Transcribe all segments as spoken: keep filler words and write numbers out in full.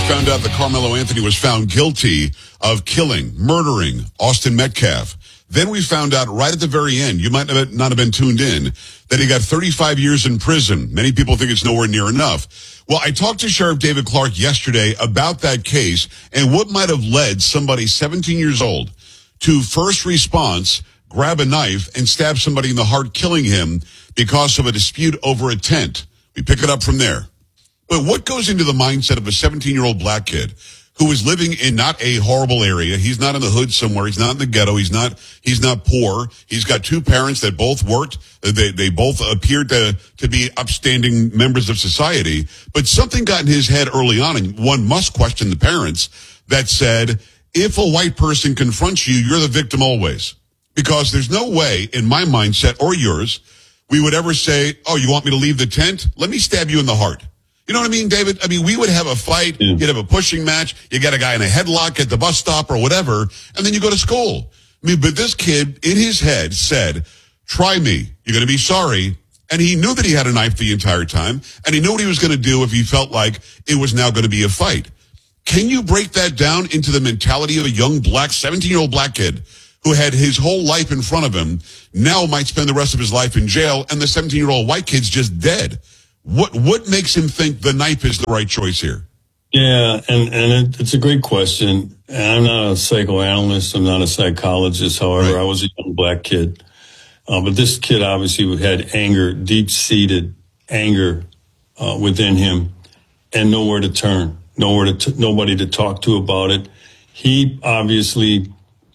found out that Carmelo Anthony was found guilty of killing, murdering Austin Metcalf. Then we found out right at the very end, you might not have been tuned in, that he got thirty-five years in prison. Many people think it's nowhere near enough. Well, I talked to Sheriff David Clark yesterday about that case and what might have led somebody seventeen years old to first response, grab a knife, and stab somebody in the heart, killing him because of a dispute over a tent. We pick it up from there. But what goes into the mindset of a seventeen-year-old black kid who is living in not a horrible area? He's not in the hood somewhere. He's not in the ghetto. He's not, he's not poor. He's got two parents that both worked. They, they both appeared to, to be upstanding members of society. But something got in his head early on, and one must question the parents, that said, if a white person confronts you, you're the victim always. Because there's no way in my mindset or yours, we would ever say, oh, you want me to leave the tent? Let me stab you in the heart. You know what I mean, David? I mean, we would have a fight. Yeah. You'd have a pushing match. You get a guy in a headlock at the bus stop or whatever, and then you go to school. I mean, but this kid in his head said, try me. You're going to be sorry. And he knew that he had a knife the entire time, and he knew what he was going to do if he felt like it was now going to be a fight. Can you break that down into the mentality of a young black, seventeen-year-old black kid who had his whole life in front of him, now might spend the rest of his life in jail, and the seventeen-year-old white kid's just dead? What what makes him think the knife is the right choice here? Yeah, and, and it, it's a great question. And I'm not a psychoanalyst. I'm not a psychologist. However, Right. I was a young black kid. Uh, but this kid obviously had anger, deep-seated anger uh, within him, and nowhere to turn, nowhere to t- nobody to talk to about it. He obviously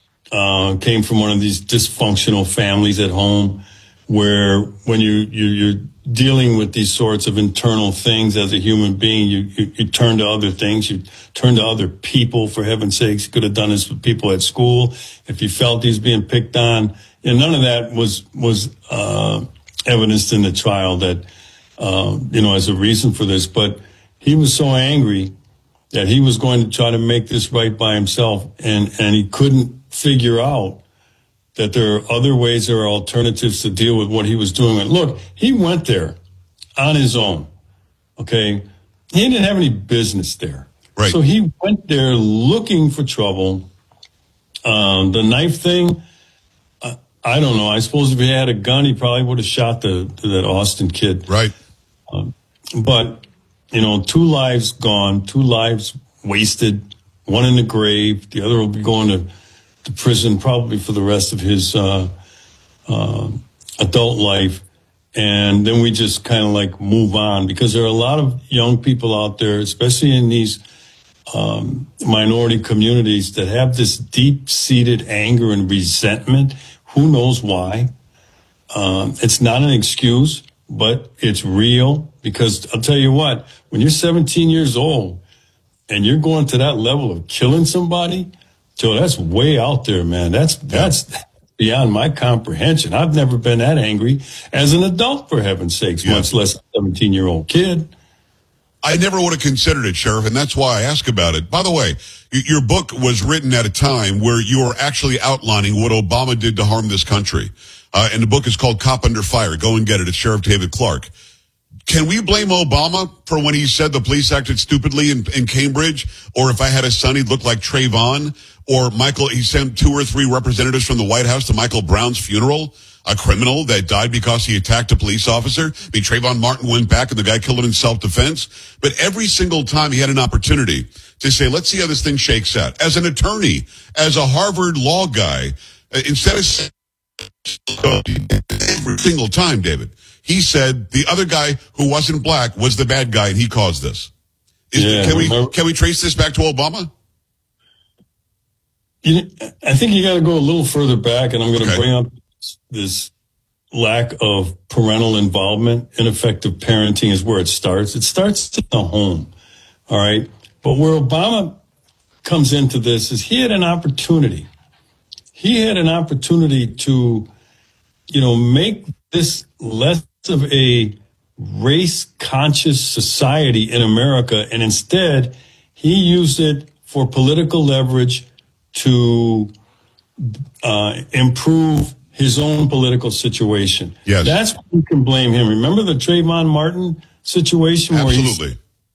uh, came from one of these dysfunctional families at home, where when you, you you're dealing with these sorts of internal things as a human being, you, you, you turn to other things, you turn to other people, for heaven's sakes. You could have done this with people at school. If you felt he was being picked on, and none of that was, was, uh, evidenced in the trial that, uh, you know, as a reason for this. But he was so angry that he was going to try to make this right by himself, and, and he couldn't figure out that there are other ways, there are alternatives to deal with what he was doing. And look, he went there on his own, okay? He didn't have any business there. Right. So he went there looking for trouble. Um, the knife thing, uh, I don't know. I suppose if he had a gun, he probably would have shot the, that Austin kid. Right. Um, but, you know, two lives gone, two lives wasted, one in the grave, the other will be going to to prison probably for the rest of his uh, uh, adult life. And then we just kind of like move on, because there are a lot of young people out there, especially in these um, minority communities, that have this deep-seated anger and resentment. Who knows why? Um, it's not an excuse, but it's real, because I'll tell you what, when you're seventeen years old and you're going to that level of killing somebody, Joe, that's way out there, man. That's that's beyond my comprehension. I've never been that angry as an adult, for heaven's sakes, Yeah. much less a seventeen-year-old kid. I never would have considered it, Sheriff, and that's why I ask about it. By the way, y- your book was written at a time where you were actually outlining what Obama did to harm this country. Uh, and the book is called Cop Under Fire. Go and get it. It's Sheriff David Clark. Can we blame Obama for when he said the police acted stupidly in, in Cambridge? Or if I had a son, he'd look like Trayvon? Or Michael, he sent two or three representatives from the White House to Michael Brown's funeral, a criminal that died because he attacked a police officer. I mean, Trayvon Martin went back and the guy killed him in self-defense. But every single time he had an opportunity to say, let's see how this thing shakes out. As an attorney, as a Harvard law guy, uh, instead of saying, every single time, David, he said the other guy who wasn't black was the bad guy and he caused this. Is, Yeah, can we remember- can we trace this back to Obama? You, I think you got to go a little further back, and I'm going to Okay. bring up this lack of parental involvement. Ineffective parenting is where it starts. It starts in the home, all right? But where Obama comes into this is he had an opportunity. He had an opportunity to, you know, make this less of a race-conscious society in America, and instead he used it for political leverage to uh, improve his own political situation. Yes. That's what you can blame him. Remember the Trayvon Martin situation? Absolutely. Where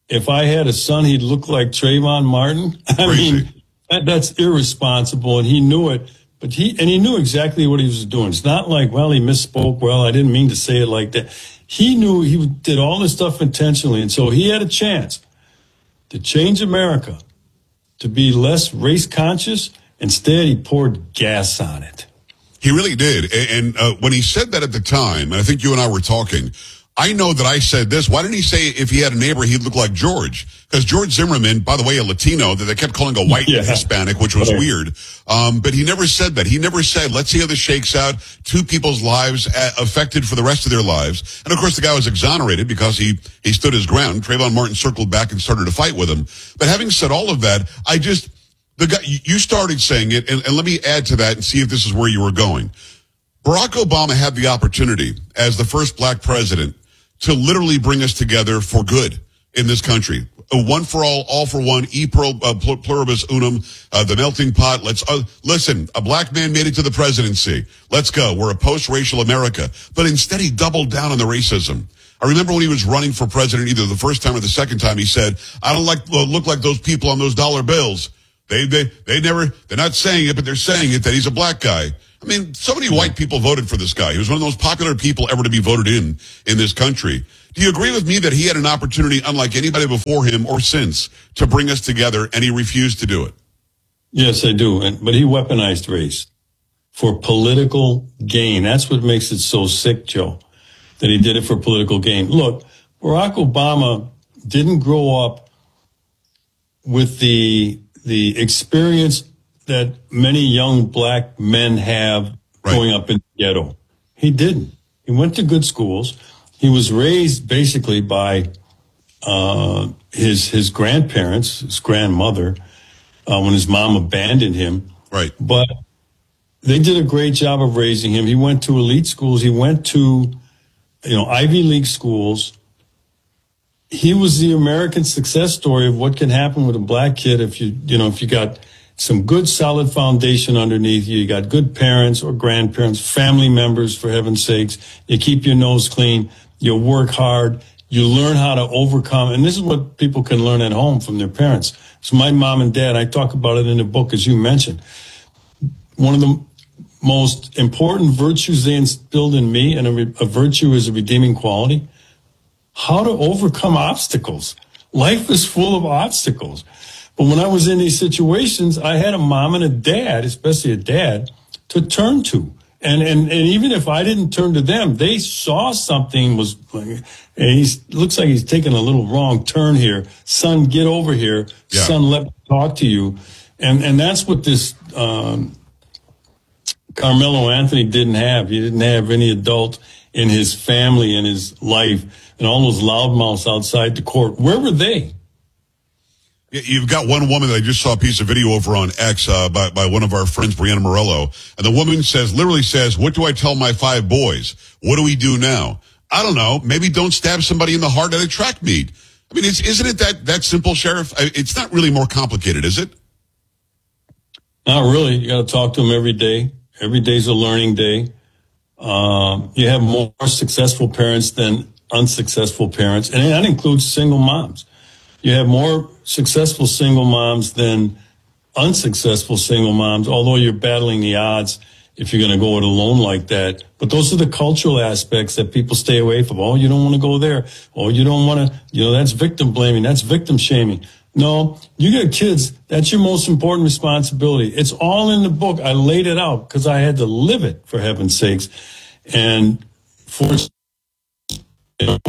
if I had a son, he'd look like Trayvon Martin. I Crazy. mean, that, that's irresponsible, and he knew it. But he and he knew exactly what he was doing. It's not like, well, he misspoke. Well, I didn't mean to say it like that. He knew he did all this stuff intentionally, and so he had a chance to change America, to be less race conscious. Instead, he poured gas on it. He really did. And, and uh, when he said that at the time, and I think you and I were talking, I know that I said this. Why didn't he say if he had a neighbor, he'd look like George? Because George Zimmerman, by the way, a Latino that they kept calling a white Yeah. Hispanic, which was Right. weird. Um, but he never said that. He never said, let's see how this shakes out. Two people's lives uh, affected for the rest of their lives. And of course, the guy was exonerated because he, he stood his ground. Trayvon Martin circled back and started to fight with him. But having said all of that, I just, the guy, you started saying it, and, and let me add to that and see if this is where you were going. Barack Obama had the opportunity as the first black president to literally bring us together for good in this country. A one for all, all for one, e plur, uh, pluribus unum, uh, the melting pot. Let's, uh, listen, a black man made it to the presidency. Let's go. We're a post-racial America. But instead he doubled down on the racism. I remember when he was running for president, either the first time or the second time, he said, I don't like, uh, look like those people on those dollar bills. They, they, they never, they're not saying it, but they're saying it that he's a black guy. I mean, so many white people voted for this guy. He was one of the most popular people ever to be voted in, in this country. Do you agree with me that he had an opportunity, unlike anybody before him or since, to bring us together, and he refused to do it? Yes, I do. And, but he weaponized race for political gain. That's what makes it so sick, Joe, that he did it for political gain. Look, Barack Obama didn't grow up with the the experience that many young black men have Right. growing up in the ghetto. He didn't. He went to good schools. He was raised basically by uh, his his grandparents, his grandmother, uh, when his mom abandoned him. Right. But they did a great job of raising him. He went to elite schools. He went to, you know, Ivy League schools. He was the American success story of what can happen with a black kid if you, you know, if you got some good solid foundation underneath you, you got good parents or grandparents, family members, for heaven's sakes, you keep your nose clean, you work hard, you learn how to overcome. And this is what people can learn at home from their parents. So my mom and dad, I talk about it in the book, as you mentioned. One of the most important virtues they instilled in me, and a, a virtue is a redeeming quality, how to overcome obstacles. Life is full of obstacles. But when I was in these situations, I had a mom and a dad, especially a dad, to turn to. And and and even if I didn't turn to them, they saw something was, and he looks like he's taking a little wrong turn here. Son, get over here. Yeah. Son, let me talk to you. And and that's what this um, Carmelo Anthony didn't have. He didn't have any adult in his family, in his life, and all those loudmouths outside the court. Where were they? You've got one woman that I just saw a piece of video over on X uh, by, by one of our friends, Brianna Morello. And the woman says, literally says, what do I tell my five boys? What do we do now? I don't know. Maybe don't stab somebody in the heart at a track meet. I mean, it's, isn't it that, that simple, Sheriff? I, it's not really more complicated, is it? Not really. You got to talk to them every day. Every day's a learning day. Um, you have more successful parents than unsuccessful parents. And that includes single moms. You have more successful single moms than unsuccessful single moms, although you're battling the odds if you're going to go it alone like that. But those are the cultural aspects that people stay away from. Oh, you don't want to go there. Oh, you don't want to, you know, that's victim blaming. That's victim shaming. No, you got kids. That's your most important responsibility. It's all in the book. I laid it out because I had to live it, for heaven's sakes. And for, you know,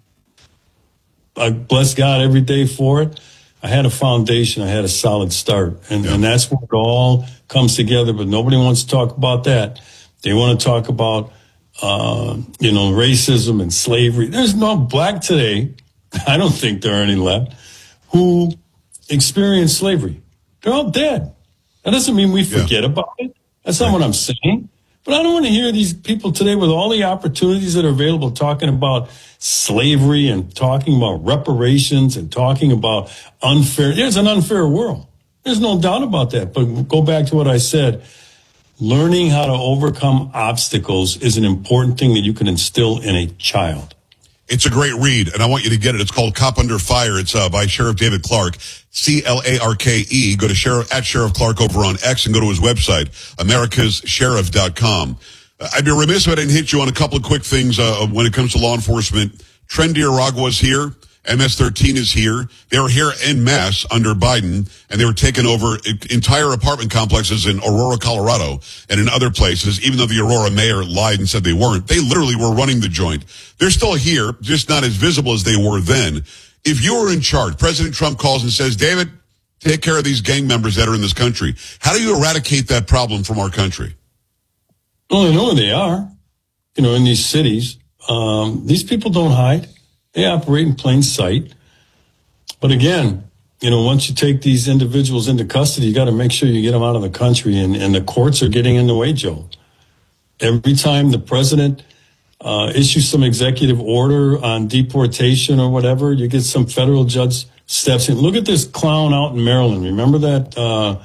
I bless God every day for it. I had a foundation. I had a solid start. And, yeah. and that's where it all comes together. But nobody wants to talk about that. They want to talk about, uh, you know, racism and slavery. There's no black today. I don't think there are any left who experienced slavery. They're all dead. That doesn't mean we forget yeah. about it. That's not right. what I'm saying. But I don't want to hear these people today with all the opportunities that are available talking about slavery and talking about reparations and talking about unfair. There's an unfair world. There's no doubt about that. But go back to what I said. Learning how to overcome obstacles is an important thing that you can instill in a child. It's a great read, and I want you to get it. It's called Cop Under Fire. It's uh, by Sheriff David Clarke, C L A R K E. Go to Sheriff, at Sheriff Clarke over on X and go to his website, americas sheriff dot com. Uh, I'd be remiss if I didn't hit you on a couple of quick things uh, when it comes to law enforcement. Tren D'Aragua's here. M S thirteen is here. They were here en masse under Biden, and they were taking over entire apartment complexes in Aurora, Colorado, and in other places, even though the Aurora mayor lied and said they weren't. They literally were running the joint. They're still here, just not as visible as they were then. If you were in charge, President Trump calls and says, David, take care of these gang members that are in this country. How do you eradicate that problem from our country? Well, I know where they are, you know, in these cities. Um, these people don't hide. They operate in plain sight. But again, you know, once you take these individuals into custody, you got to make sure you get them out of the country. And, and the courts are getting in the way, Joe. Every time the president uh, issues some executive order on deportation or whatever, you get some federal judge steps in. Look at this clown out in Maryland. Remember that? Uh,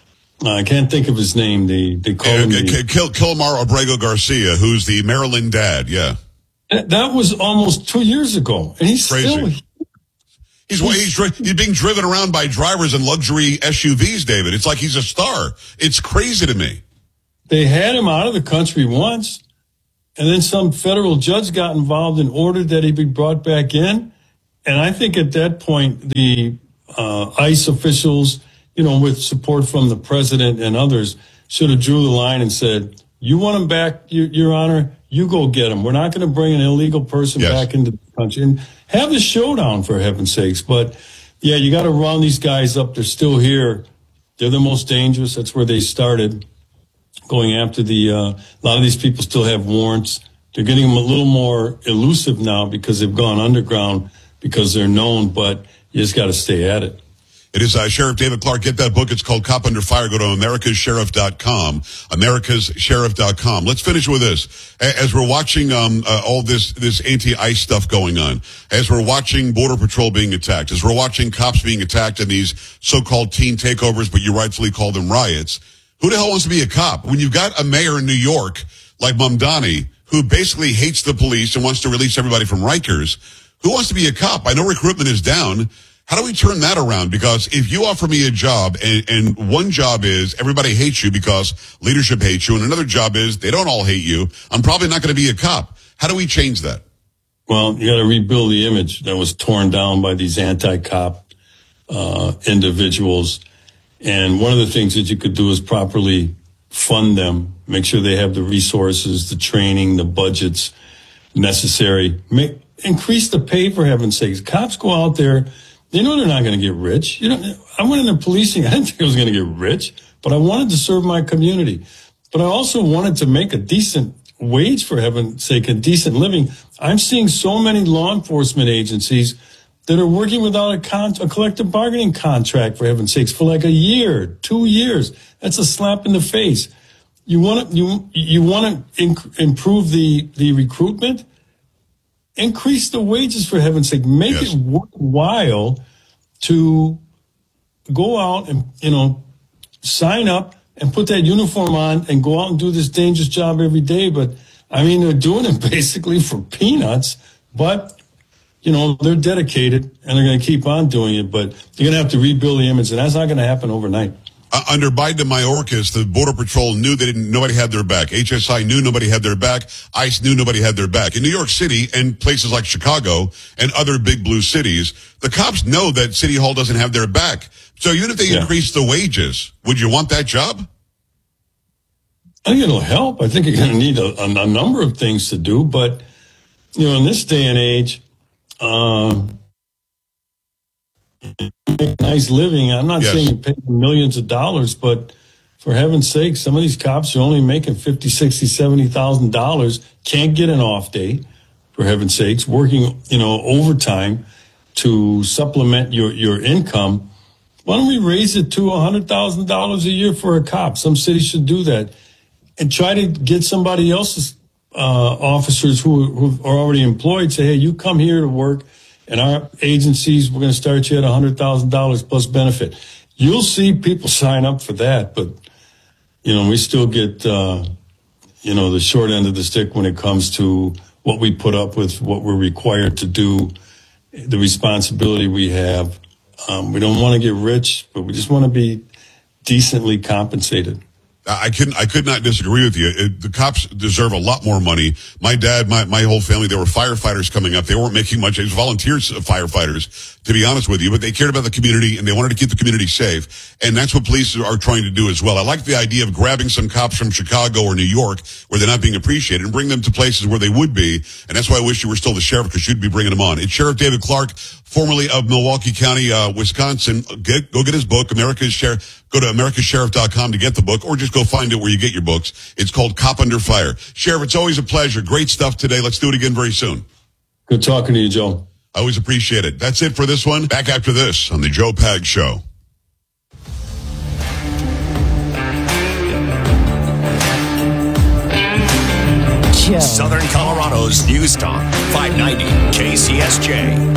I can't think of his name. They, they call him uh, the, Kil- Kilmar Abrego Garcia, who's the Maryland dad. Yeah. That was almost two years ago, and he's Crazy. still. He's, he's he's being driven around by drivers in luxury S U Vs, David. It's like he's a star. It's crazy to me. They had him out of the country once, and then some federal judge got involved and ordered that he be brought back in. And I think at that point, the uh, ICE officials, you know, with support from the president and others, should have drew the line and said, you want him back, Your, Your Honor? You go get him. We're not going to bring an illegal person yes. back into the country and have the showdown, for heaven's sakes. But yeah, you got to round these guys up. They're still here. They're the most dangerous. That's where they started going after the, uh, a lot of these people still have warrants. They're getting them a little more elusive now because they've gone underground because they're known, but you just got to stay at it. It is uh, Sheriff David Clarke. Get that book. It's called Cop Under Fire. Go to americas sheriff dot com, americas sheriff dot com. Let's finish with this. As we're watching um, uh, all this this anti-ICE stuff going on, as we're watching Border Patrol being attacked, as we're watching cops being attacked in these so-called teen takeovers, but you rightfully call them riots, who the hell wants to be a cop? When you've got a mayor in New York like Mamdani, who basically hates the police and wants to release everybody from Rikers, who wants to be a cop? I know recruitment is down. How do we turn that around? Because if you offer me a job and, and one job is everybody hates you because leadership hates you, and another job is they don't all hate you, I'm probably not going to be a cop. How do we change that? Well, you got to rebuild the image that was torn down by these anti-cop uh, individuals. And one of the things that you could do is properly fund them, make sure they have the resources, the training, the budgets necessary. Make, increase the pay, for heaven's sakes. Cops go out there. They know they're not going to get rich. You know, I went into policing. I didn't think I was going to get rich, but I wanted to serve my community. But I also wanted to make a decent wage, for heaven's sake, a decent living. I'm seeing so many law enforcement agencies that are working without a, con- a collective bargaining contract, for heaven's sakes, for like a year, two years. That's a slap in the face. You want to you you want to inc- improve the the recruitment. Increase the wages, for heaven's sake. Make yes. it worthwhile to go out and, you know, sign up and put that uniform on and go out and do this dangerous job every day. But, I mean, they're doing it basically for peanuts. But, you know, they're dedicated and they're going to keep on doing it. But you're going to have to rebuild the image, and that's not going to happen overnight. Uh, under Biden and Mayorkas, the Border Patrol knew they didn't, nobody had their back. H S I knew nobody had their back. ICE knew nobody had their back. In New York City and places like Chicago and other big blue cities, the cops know that City Hall doesn't have their back. So even if they yeah. increase the wages, would you want that job? I think it'll help. I think you're going to need a, a, a number of things to do. But, you know, in this day and age, um, make a nice living. I'm not yes. saying you pay millions of dollars, but for heaven's sake, some of these cops are only making fifty, sixty, seventy thousand dollars, can't get an off day, for heaven's sakes, working, you know, overtime to supplement your, your income. Why don't we raise it to one hundred thousand dollars a year for a cop? Some cities should do that, and try to get somebody else's uh, officers who, who are already employed, say, hey, you come here to work. And our agencies, we're going to start you at one hundred thousand dollars plus benefit. You'll see people sign up for that, but, you know, we still get, uh, you know, the short end of the stick when it comes to what we put up with, what we're required to do, the responsibility we have. Um, we don't want to get rich, but we just want to be decently compensated. I couldn't, I could not disagree with you. It, the cops deserve a lot more money. My dad, my, my whole family, they were firefighters coming up. They weren't making much. It was volunteers firefighters, to be honest with you, but they cared about the community and they wanted to keep the community safe. And that's what police are trying to do as well. I like the idea of grabbing some cops from Chicago or New York where they're not being appreciated and bring them to places where they would be. And that's why I wish you were still the sheriff, because you'd be bringing them on. It's Sheriff David Clarke, formerly of Milwaukee County, uh, Wisconsin. Get, go get his book, America's Sheriff. Go to america sheriff dot com to get the book, or just go find it where you get your books. It's called Cop Under Fire. Sheriff, it's always a pleasure. Great stuff today. Let's do it again very soon. Good talking to you, Joe. I always appreciate it. That's it for this one. Back after this on the Joe Pags Show. Joe. Southern Colorado's News Talk, five ninety K C S J.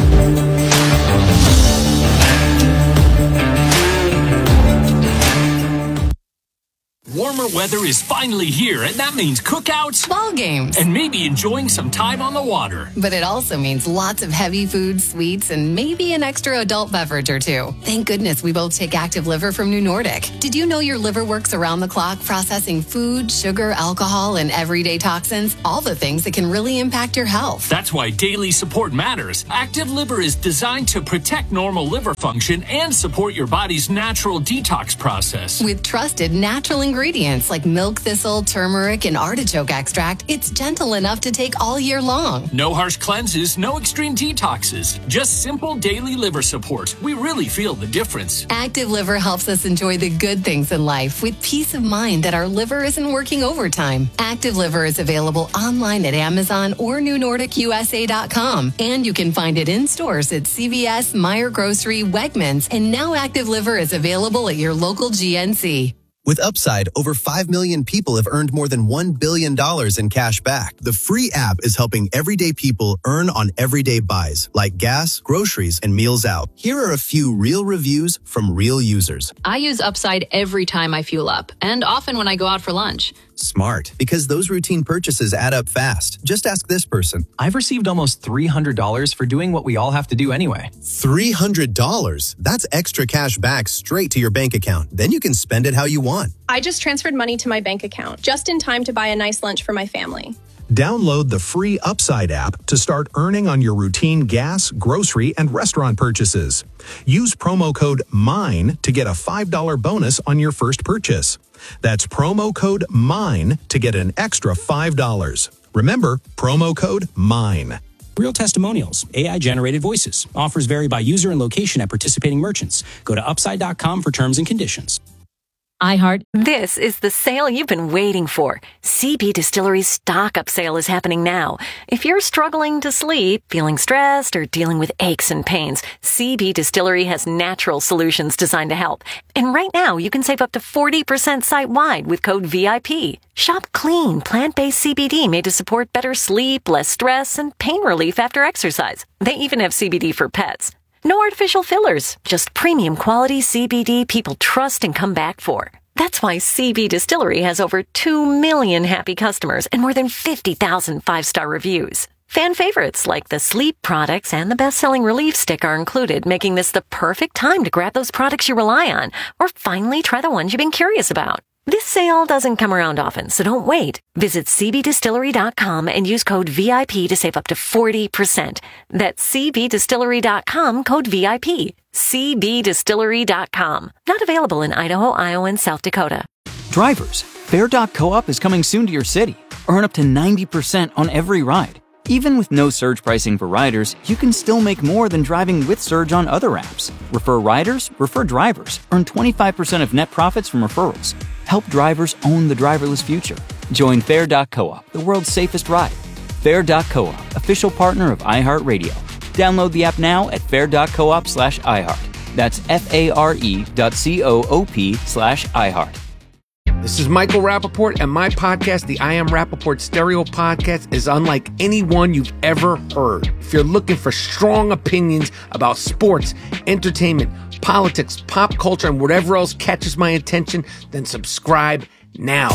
Warmer weather is finally here, and that means cookouts, ball games, and maybe enjoying some time on the water. But it also means lots of heavy foods, sweets, and maybe an extra adult beverage or two. Thank goodness we both take Active Liver from New Nordic. Did you know your liver works around the clock processing food, sugar, alcohol, and everyday toxins? All the things that can really impact your health. That's why daily support matters. Active Liver is designed to protect normal liver function and support your body's natural detox process. With trusted natural ingredients like milk thistle, turmeric, and artichoke extract, it's gentle enough to take all year long. No harsh cleanses, no extreme detoxes, just simple daily liver support. We really feel the difference. Active Liver helps us enjoy the good things in life with peace of mind that our liver isn't working overtime. Active Liver is available online at Amazon or new nordic u s a dot com, and you can find it in stores at C V S, Meijer Grocery, Wegmans, and now Active Liver is available at your local G N C. With Upside, over five million people have earned more than one billion dollars in cash back. The free app is helping everyday people earn on everyday buys, like gas, groceries, and meals out. Here are a few real reviews from real users. I use Upside every time I fuel up, and often when I go out for lunch. Smart, because those routine purchases add up fast. Just ask this person. I've received almost three hundred dollars for doing what we all have to do anyway. three hundred dollars? That's extra cash back straight to your bank account. Then you can spend it how you want. I just transferred money to my bank account, just in time to buy a nice lunch for my family. Download the free Upside app to start earning on your routine gas, grocery, and restaurant purchases. Use promo code MINE to get a five dollars bonus on your first purchase. That's promo code MINE to get an extra five dollars. Remember, promo code MINE. Real testimonials, A I-generated voices. Offers vary by user and location at participating merchants. Go to upside dot com for terms and conditions. iHeart. This is the sale you've been waiting for. C B Distillery's stock up sale is happening now. If you're struggling to sleep, feeling stressed, or dealing with aches and pains, C B Distillery has natural solutions designed to help. And right now, you can save up to forty percent site-wide with code V I P. Shop clean, plant-based C B D made to support better sleep, less stress, and pain relief after exercise. They even have C B D for pets. No artificial fillers, just premium quality C B D people trust and come back for. That's why C B Distillery has over two million happy customers and more than fifty thousand five-star reviews. Fan favorites like the sleep products and the best-selling relief stick are included, making this the perfect time to grab those products you rely on or finally try the ones you've been curious about. This sale doesn't come around often, so don't wait. Visit c b distillery dot com and use code V I P to save up to forty percent. That's c b distillery dot com, code V I P. c b distillery dot com. Not available in Idaho, Iowa, and South Dakota. Drivers, Fair dot Co-op is coming soon to your city. Earn up to ninety percent on every ride. Even with no surge pricing for riders, you can still make more than driving with Surge on other apps. Refer riders, refer drivers. Earn twenty-five percent of net profits from referrals. Help drivers own the driverless future. Join Fair dot Co-op, the world's safest ride. Fair dot Co-op, official partner of iHeartRadio. Download the app now at fair dot coop slash iHeart. That's F-A-R-E dot C-O-O-P slash iHeart. This is Michael Rappaport, and my podcast, the I Am Rappaport Stereo Podcast, is unlike anyone you've ever heard. If you're looking for strong opinions about sports, entertainment, politics, pop culture, and whatever else catches my attention, then subscribe now.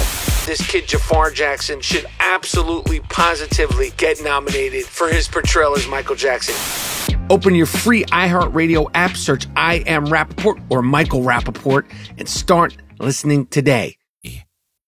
this kid Jafar Jackson should absolutely, positively get nominated for his portrayal as Michael Jackson. Open your free iHeartRadio app, search I Am Rappaport or Michael Rappaport, and start listening today.